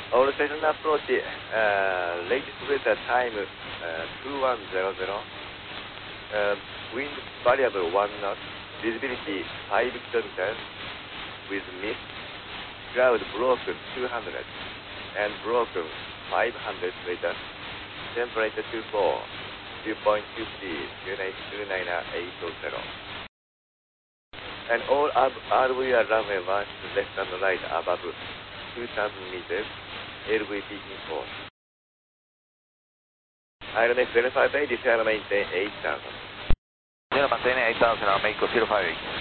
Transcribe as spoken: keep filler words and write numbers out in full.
All station approach, uh, latest weather time uh, two one zero zero, uh, wind variable one knot, visibility five kilometers with mist, cloud broken two hundred and broken five hundred meters, temperature two four, dew point two three, two nine eight zero. And all R V R runway one left and right above two thousand meters, L V P info. I'll make verify page, I'll maintain eight thousand. Zero maintain eight thousand, I'll make zero five eight.